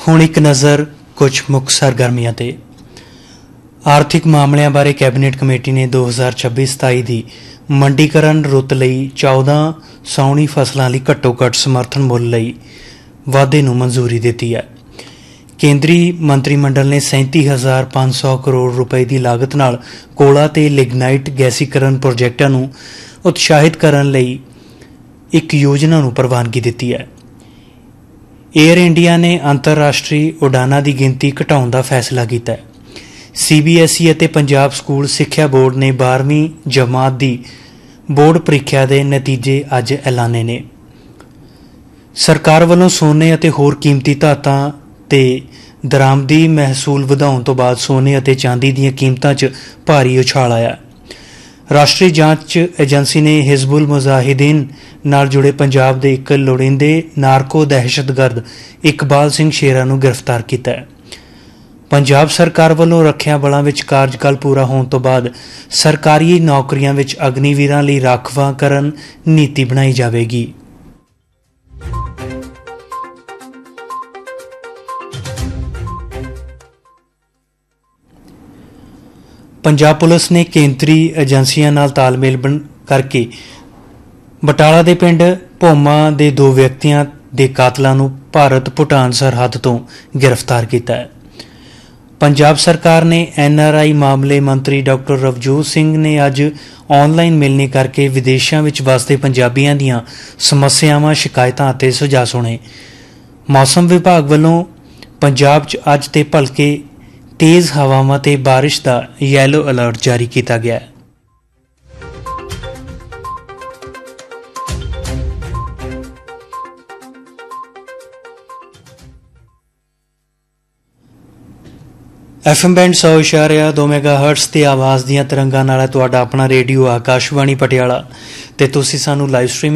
ਹੁਣ ਇੱਕ ਨਜ਼ਰ ਕੁਝ ਮੁੱਖ ਸਰਗਰਮੀਆਂ ਤੇ। ਆਰਥਿਕ ਮਾਮਲਿਆਂ ਬਾਰੇ ਕੈਬਨਿਟ ਕਮੇਟੀ ਨੇ 2026-27 ਦੀ ਮੰਡੀਕਰਨ ਰੁੱਤ ਲਈ 14 ਸਾਉਣੀ ਫਸਲਾਂ ਲਈ ਘੱਟੋ-ਘੱਟ ਸਮਰਥਨ ਮੁੱਲ ਲਈ ਵਾਧੇ ਨੂੰ ਮਨਜ਼ੂਰੀ ਦਿੱਤੀ ਹੈ। ਕੇਂਦਰੀ ਮੰਤਰੀ ਮੰਡਲ ਨੇ 37,500 ਕਰੋੜ ਰੁਪਏ ਦੀ ਲਾਗਤ ਨਾਲ ਕੋਲਾ ਤੇ ਲਿਗਨਾਈਟ ਗੈਸੀਕਰਨ ਪ੍ਰੋਜੈਕਟਾਂ ਨੂੰ ਉਤਸ਼ਾਹਿਤ ਕਰਨ ਲਈ ਇੱਕ ਯੋਜਨਾ ਨੂੰ ਪ੍ਰਵਾਨਗੀ ਦਿੱਤੀ ਹੈ। ਏਅਰ ਇੰਡੀਆ ਨੇ ਅੰਤਰਰਾਸ਼ਟਰੀ ਉਡਾਨਾਂ ਦੀ ਗਿਣਤੀ ਘਟਾਉਣ ਦਾ ਫੈਸਲਾ ਕੀਤਾ ਹੈ। CBSE ਅਤੇ ਪੰਜਾਬ ਸਕੂਲ ਸਿੱਖਿਆ ਬੋਰਡ ਨੇ 12ਵੀਂ ਜਮਾਤ ਦੀ ਬੋਰਡ ਪ੍ਰੀਖਿਆ ਦੇ ਨਤੀਜੇ ਅੱਜ ਐਲਾਨੇ ਨੇ। ਸਰਕਾਰ ਵੱਲੋਂ ਸੋਨੇ ਅਤੇ ਹੋਰ ਕੀਮਤੀ ਧਾਤਾਂ ਤੇ ਦਰਾਮਦੀ ਮਹਿਸੂਲ ਵਧਾਉਣ ਤੋਂ ਬਾਅਦ ਸੋਨੇ ਅਤੇ ਚਾਂਦੀ ਦੀਆਂ ਕੀਮਤਾਂ 'ਚ ਭਾਰੀ ਉਛਾਲ ਆਇਆ। ਰਾਸ਼ਟਰੀ ਜਾਂਚ ਏਜੰਸੀ ਨੇ ਹਿਜ਼ਬੁਲ ਮੁਜਾਹਿਦੀਨ ਨਾਲ ਜੁੜੇ ਪੰਜਾਬ ਦੇ ਇੱਕ ਲੋੜੀਂਦੇ ਨਾਰਕੋ ਦਹਿਸ਼ਤਗਰਦ ਇਕਬਾਲ ਸਿੰਘ ਸ਼ੇਰਾ ਨੂੰ ਗ੍ਰਿਫਤਾਰ ਕੀਤਾ ਹੈ। ਪੰਜਾਬ ਸਰਕਾਰ ਵੱਲੋਂ ਰੱਖਿਆ ਬਲਾਂ ਵਿੱਚ ਕਾਰਜਕਾਲ ਪੂਰਾ ਹੋਣ ਤੋਂ ਬਾਅਦ ਸਰਕਾਰੀ ਨੌਕਰੀਆਂ ਵਿੱਚ ਅਗਨੀਵੀਰਾਂ ਲਈ ਰਾਖਵਾਂਕਰਨ ਨੀਤੀ ਬਣਾਈ ਜਾਵੇਗੀ। ਪੰਜਾਬ ਪੁਲਿਸ ਨੇ ਕੇਂਦਰੀ ਏਜੰਸੀਆਂ ਨਾਲ ਤਾਲਮੇਲ ਕਰਕੇ ਬਟਾਲਾ ਦੇ ਪਿੰਡ ਭੋਮਾ ਦੇ 2 ਵਿਅਕਤੀਆਂ ਦੇ ਕਾਤਲਾਂ ਨੂੰ ਭਾਰਤ ਭੂਟਾਨ ਸਰਹੱਦ ਤੋਂ ਗ੍ਰਿਫਤਾਰ ਕੀਤਾ ਹੈ। ਪੰਜਾਬ ਸਰਕਾਰ ਨੇ NRI ਮਾਮਲੇ ਮੰਤਰੀ ਡਾਕਟਰ ਰਵਜੋਤ ਸਿੰਘ ਨੇ ਅੱਜ ਆਨਲਾਈਨ ਮਿਲਣੀ ਕਰਕੇ ਵਿਦੇਸ਼ਾਂ ਵਿੱਚ ਵਸਦੇ ਪੰਜਾਬੀਆਂ ਦੀਆਂ ਸਮੱਸਿਆਵਾਂ, ਸ਼ਿਕਾਇਤਾਂ ਅਤੇ ਸੁਝਾਅ ਸੁਣੇ। ਮੌਸਮ ਵਿਭਾਗ ਵੱਲੋਂ ਪੰਜਾਬ 'ਚ ਅੱਜ ਤੇ ਭਲਕੇ ਤੇਜ਼ ਹਵਾਵਾਂ ਤੇ ਬਾਰਿਸ਼ ਦਾ ਯੈਲੋ ਅਲਰਟ ਜਾਰੀ ਕੀਤਾ ਗਿਆ ਹੈ। FM ਬੈਂਡ 100.2 ਮੈਗਾਹਰਟਜ਼ ਤੇ ਆਵਾਜ਼ ਦੀਆਂ ਤਰੰਗਾਂ ਨਾਲ ਤੁਹਾਡਾ ਆਪਣਾ ਰੇਡੀਓ ਆਕਾਸ਼ਵਾਣੀ ਪਟਿਆਲਾ ਤੇ ਤੁਸੀਂ ਸਾਨੂੰ ਲਾਈਵ ਸਟ੍ਰੀਮ